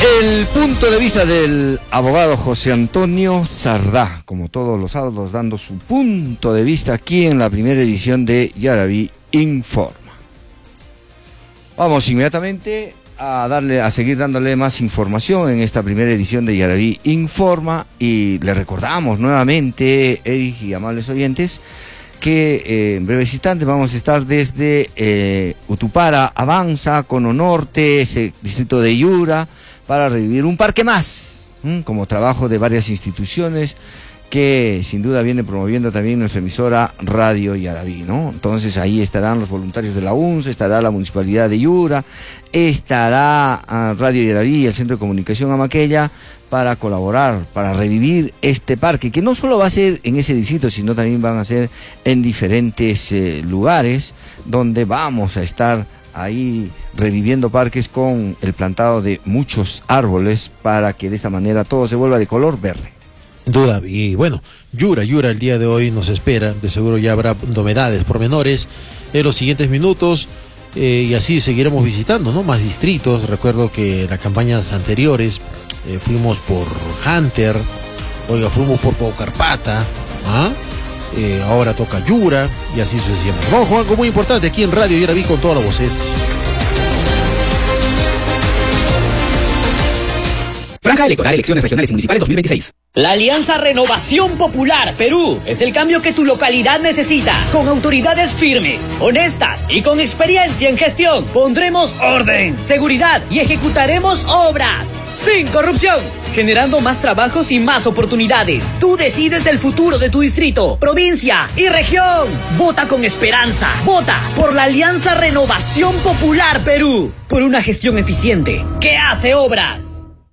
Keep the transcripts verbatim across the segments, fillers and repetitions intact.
El punto de vista del abogado José Antonio Sardá, como todos los sábados, dando su punto de vista aquí en la primera edición de Yaraví Informa. Vamos inmediatamente a darle, a seguir dándole más información en esta primera edición de Yaraví Informa, y le recordamos nuevamente, Eric y amables oyentes, que eh, en breves instantes vamos a estar desde eh, Utupara, Avanza, Cono Norte, ese distrito de Yura, para revivir un parque más, ¿m? como trabajo de varias instituciones que sin duda viene promoviendo también nuestra emisora Radio Yaraví, ¿no? Entonces ahí estarán los voluntarios de la U N S, estará la Municipalidad de Yura, estará uh, Radio Yaraví y el Centro de Comunicación Amaquella para colaborar, para revivir este parque, que no solo va a ser en ese distrito, sino también van a ser en diferentes eh, lugares donde vamos a estar ahí reviviendo parques con el plantado de muchos árboles para que de esta manera todo se vuelva de color verde. Duda, y bueno, Yura, Yura el día de hoy nos espera, de seguro ya habrá novedades, pormenores en los siguientes minutos, eh, y así seguiremos visitando, ¿no? Más distritos. Recuerdo que en las campañas anteriores eh, fuimos por Hunter, oiga, fuimos por Paucarpata, ¿ah? Eh, ahora toca Yura y así sucesivamente. Vamos con algo muy importante aquí en Radio Yaraví con todas las voces. Franja electoral, elecciones regionales y municipales dos mil veintiséis. La Alianza Renovación Popular Perú es el cambio que tu localidad necesita. Con autoridades firmes, honestas y con experiencia en gestión, pondremos orden, seguridad y ejecutaremos obras sin corrupción, generando más trabajos y más oportunidades. Tú decides el futuro de tu distrito, provincia y región. Vota con esperanza. Vota por la Alianza Renovación Popular Perú. Por una gestión eficiente que hace obras.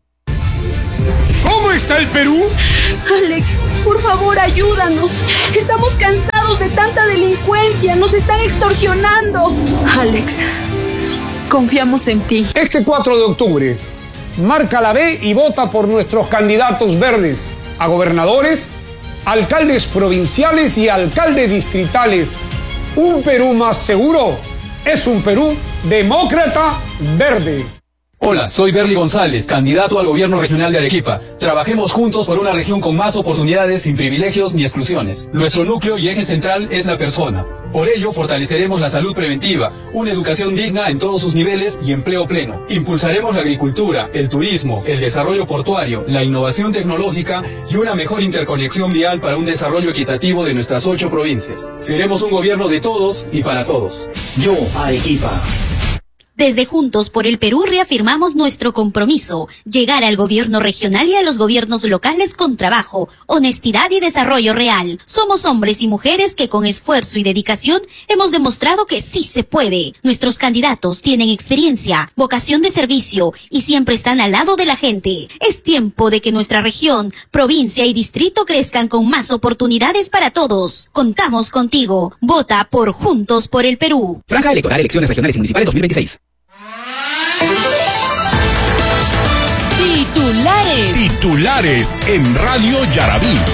¿Cómo está el Perú? Alex, por favor, ayúdanos. Estamos cansados de tanta delincuencia. Nos están extorsionando. Alex, confiamos en ti. Este cuatro de octubre, marca la B y vota por nuestros candidatos verdes a gobernadores, alcaldes provinciales y alcaldes distritales. Un Perú más seguro es un Perú demócrata verde. Hola, soy Berly González, candidato al gobierno regional de Arequipa. Trabajemos juntos por una región con más oportunidades, sin privilegios ni exclusiones. Nuestro núcleo y eje central es la persona. Por ello, fortaleceremos la salud preventiva, una educación digna en todos sus niveles y empleo pleno. Impulsaremos la agricultura, el turismo, el desarrollo portuario, la innovación tecnológica y una mejor interconexión vial para un desarrollo equitativo de nuestras ocho provincias. Seremos un gobierno de todos y para todos. Yo, Arequipa. Desde Juntos por el Perú reafirmamos nuestro compromiso, llegar al gobierno regional y a los gobiernos locales con trabajo, honestidad y desarrollo real. Somos hombres y mujeres que con esfuerzo y dedicación hemos demostrado que sí se puede. Nuestros candidatos tienen experiencia, vocación de servicio y siempre están al lado de la gente. Es tiempo de que nuestra región, provincia y distrito crezcan con más oportunidades para todos. Contamos contigo. Vota por Juntos por el Perú. Franja electoral, elecciones regionales y municipales dos mil veintiséis. Titulares. Titulares en Radio Yaraví.